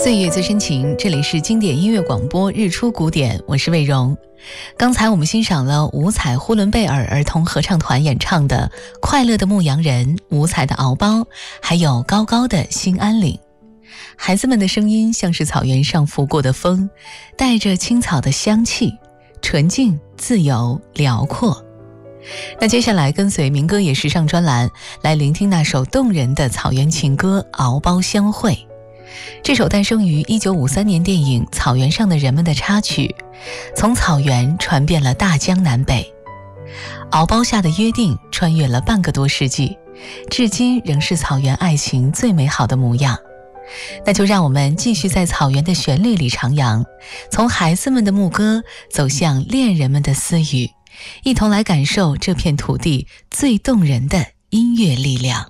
岁月最深情，这里是经典音乐广播日出古典，我是魏荣。刚才我们欣赏了五彩呼伦贝尔儿童合唱团演唱的《快乐的牧羊人》、五彩的敖包，还有高高的兴安岭。孩子们的声音像是草原上拂过的风，带着青草的香气，纯净、自由、辽阔。那接下来跟随民歌也时尚专栏，来聆听那首动人的草原情歌《敖包相会》。这首诞生于1953年电影《草原上的人们》的插曲，从草原传遍了大江南北。敖包下的约定穿越了半个多世纪，至今仍是草原爱情最美好的模样。那就让我们继续在草原的旋律里徜徉，从孩子们的牧歌走向恋人们的私语，一同来感受这片土地最动人的音乐力量。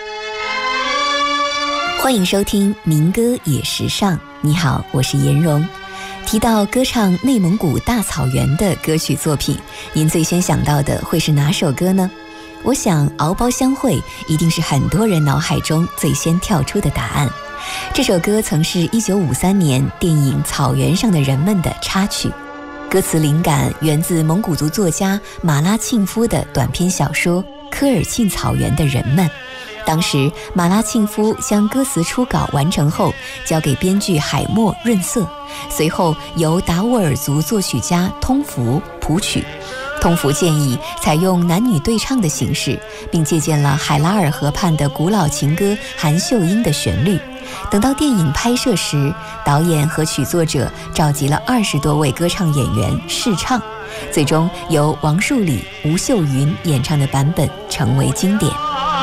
欢迎收听民歌也时尚。你好，我是颜荣。提到歌唱内蒙古大草原的歌曲作品，您最先想到的会是哪首歌呢？我想敖包相会一定是很多人脑海中最先跳出的答案。这首歌曾是1953年电影《草原上的人们》的插曲，歌词灵感源自蒙古族作家马拉沁夫的短篇小说《科尔沁草原的人们》。当时马拉沁夫将歌词初稿完成后交给编剧海默润色，随后由达斡尔族作曲家通福谱曲。通福建议采用男女对唱的形式，并借鉴了海拉尔河畔的古老情歌韩秀英的旋律。等到电影拍摄时，导演和曲作者召集了20多位歌唱演员试唱，最终由王树里、吴秀云演唱的版本成为经典。